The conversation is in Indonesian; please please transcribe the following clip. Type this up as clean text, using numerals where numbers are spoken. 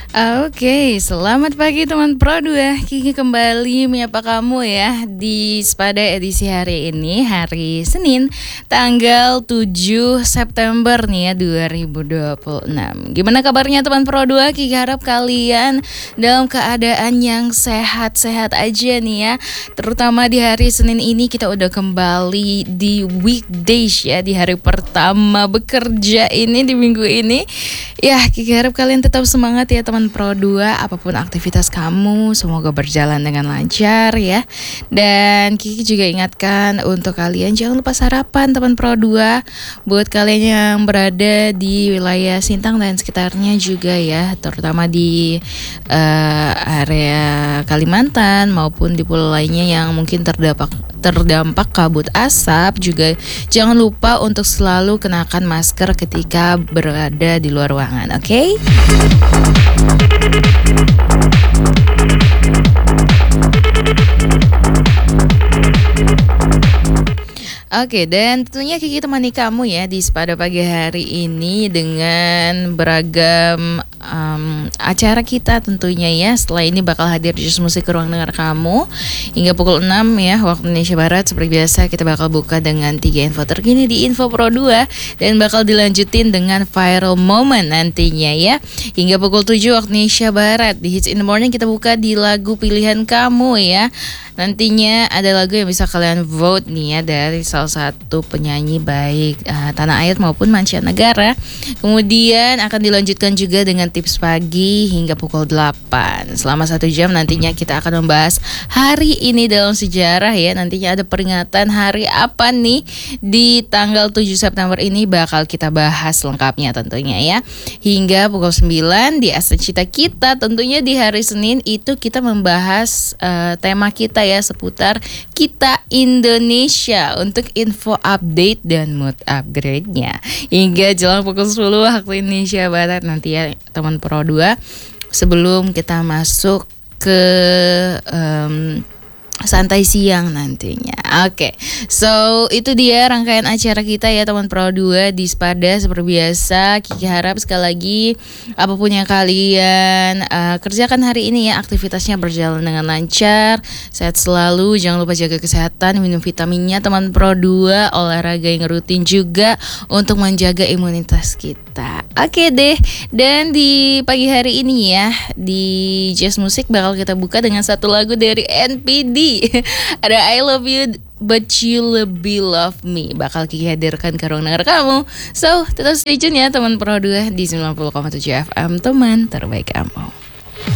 Oke, selamat pagi teman Pro 2. Kiki kembali menyapa kamu ya di Spada edisi hari ini, hari Senin, tanggal 7 September nih ya 2026. Gimana kabarnya teman Pro 2? Kiki harap kalian dalam keadaan yang sehat-sehat aja nih ya. Terutama di hari Senin ini kita udah kembali di weekdays ya, di hari pertama bekerja ini di minggu ini. Ya, Kiki harap kalian tetap semangat ya teman Pro 2, apapun aktivitas kamu, semoga berjalan dengan lancar ya. Dan Kiki juga ingatkan untuk kalian jangan lupa sarapan teman Pro 2. Buat kalian yang berada di wilayah Sintang dan sekitarnya juga ya, terutama di area Kalimantan maupun di pulau lainnya yang mungkin terdampak kabut asap, juga jangan lupa untuk selalu kenakan masker ketika berada di luar ruangan, oke? Oke, dan tentunya Kiki temani kamu ya di Spada pagi hari ini dengan beragam acara kita tentunya ya. Setelah ini bakal hadir Jus Musik ke ruang dengar kamu hingga pukul 6 ya waktu Indonesia Barat. Seperti biasa kita bakal buka dengan 3 info terkini di Info Pro 2 dan bakal dilanjutin dengan viral moment nantinya ya. Hingga pukul 7 waktu Indonesia Barat di Hits in the Morning kita buka di lagu pilihan kamu ya. Nantinya ada lagu yang bisa kalian vote nih ya dari salah satu penyanyi baik tanah air maupun mancanegara. Kemudian akan dilanjutkan juga dengan tips pagi hingga pukul 8. Selama 1 jam nantinya kita akan membahas hari ini dalam sejarah ya. Nantinya ada peringatan hari apa nih di tanggal 7 September ini bakal kita bahas lengkapnya tentunya ya. Hingga pukul 9 di Asa Cita kita tentunya di hari Senin itu kita membahas tema kita ya seputar kita Indonesia untuk info update dan mood upgrade-nya. Hingga jelang pukul 10 waktu Indonesia Barat nanti ya teman Pro 2, sebelum kita masuk ke santai siang nantinya. Oke, so itu dia rangkaian acara kita ya teman Pro 2 di Spada. Seperti biasa Kiki harap sekali lagi apapun yang kalian kerjakan hari ini ya, aktivitasnya berjalan dengan lancar, sehat selalu. Jangan lupa jaga kesehatan, minum vitaminnya teman Pro 2, olahraga yang rutin juga untuk menjaga imunitas kita. Oke deh, dan di pagi hari ini ya di Jazz Musik bakal kita buka dengan satu lagu dari NPD. Ada I Love You But You Lebih Love Me, bakal Kiki hadirkan ke ruang dengar kamu. So tetap stay tune ya teman Pro 2 di 90,7 FM, teman terbaik kamu.